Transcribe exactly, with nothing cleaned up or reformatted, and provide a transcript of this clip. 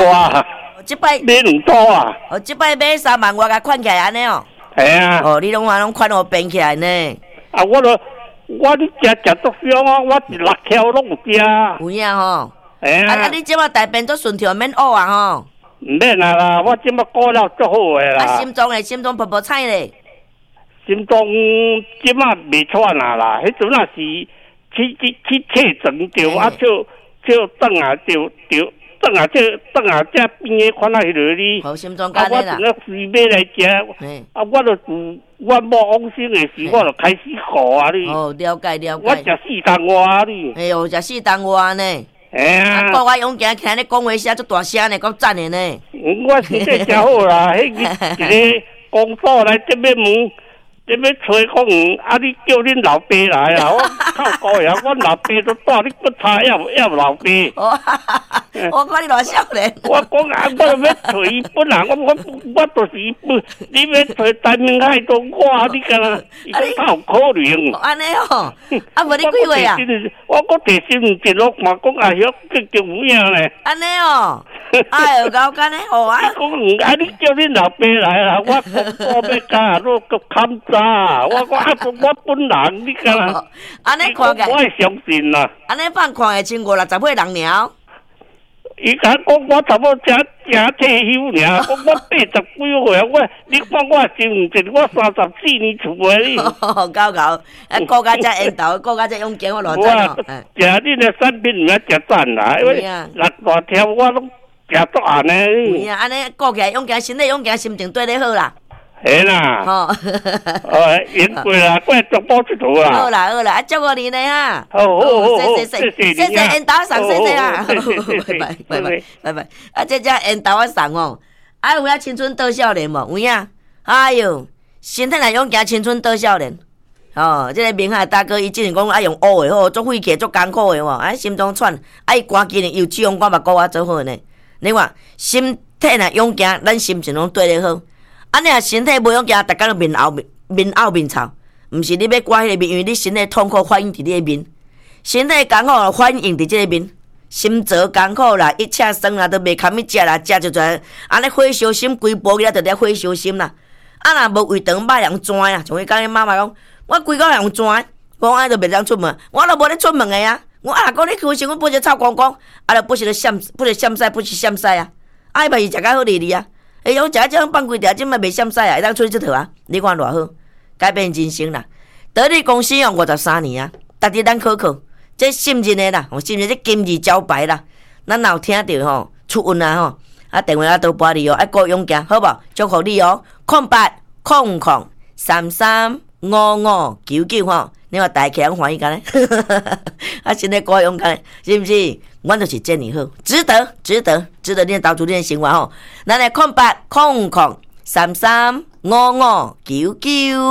啊？ 即摆买两组啊？ 哦，即摆买三万外，甲款起来安尼哦。 系啊。 哦，你拢话拢款互变起来呢？ 啊，我都我你食食足香啊，我一六条拢有食。 有影吼。 系啊。 啊，你即摆大便做顺畅，免呕啊吼。 唔免啊啦，我即摆过了足好诶啦。 啊，心脏诶，心脏噗噗菜咧。 心脏即摆袂喘啊啦，迄阵啊是去去去切诊着，啊就就转啊就就转啊这转啊这边诶款啊迄落哩。 好，心脏啊， 干咧啦。 我阵啊随买来食，啊，我就自我某往生诶时，我就开始好啊你。 哦，了解了解。 我食四当外啊你。 哎呦，食四当外呢。 哎呀！ 啊，我勇行起来咧讲话写足大声呢，够赞的呢。 我身体真好啦，迄个一个公所来这边问，这边吹讲，啊，你叫恁老爸来啊！我靠高呀，我老爸都带你不差，要要老爸。 哦，我看你偌少年。 我讲啊，我要找伊本啊，我我我就是伊本，你要找陈明海都我，你干啦？伊讲较有可能。 安尼哦，啊，无你几岁啊？ 我我提心一路嘛讲啊，遐结结有影咧。 安尼哦，哎呦，搞干呢好啊！ 你讲啊，你叫恁老爸来啦，我我我要加入个勘查，我我啊我本人，你干啦？ 安尼看起来， 我会相信啦。 安尼放看会千五六十岁人了。 伊甲讲我差不多正正退休尔，我我八十几岁，我你看我真毋真，我三十四年厝诶你。 哦，搞搞，啊，顾家只缘投，顾家只勇健，我偌赞哦。 食恁诶产品毋免食赞啦，因为六大条我拢食足暗诶。 有影，安尼顾起来勇健，身体勇健，心情对咧好啦。 系啦， 吼， 哦，赢过啦，过中报一图啦。 好啦好啦，啊，祝贺你呢哈。 好好好， 谢谢谢谢谢缘投送，谢谢啊。拜拜拜拜拜拜，啊，这只缘投我送哦。啊，有影青春倒少年无？有影？哎哟，身体若勇健，青春倒少年。哦，这个明海大哥伊之前讲爱用乌的，吼，足费气足艰苦的吼，啊，心脏喘，啊，伊赶紧的有脂肪肝嘛，骨啊做好呢。你看，身体若勇健，咱心情拢对咧好。啊，你若身体无勇健，逐工都面凹面凹面臭，毋是你要怪迄个面，因为你身体痛苦反映伫你个面，身体艰苦反映伫即个面，心则艰苦啦，一切酸啦都袂堪去食啦，食就全安尼火烧心，规晡日都咧火烧心啦。啊，若无胃肠歹人转啊，像伊讲伊妈妈讲，我规个人转，讲安尼就袂当出门，我都无咧出门个呀。我啊讲你开心，我不是臭光光，啊，就不是咧闪，不是闪晒，不是闪晒啊，啊，伊嘛是食甲好哩哩啊。哎呦，食这样放几条，即嘛袂闪晒啊，会当出去佚佗啊！你看偌好，改变人生啦！得力公司哦，五十三年啊，逐日咱考考，这信任的啦，我信任这金字招牌啦。咱若有听到吼出运啊吼，啊电话啊都拨你哦，爱顾勇健，好无？祝福你哦，空八空空三三五五九九吼，你话大家人欢喜干咧？啊，现在顾勇健是毋是？阮就是这么好，值得，值得，值得你投资你的生活吼。咱来空八空空三三五五九九。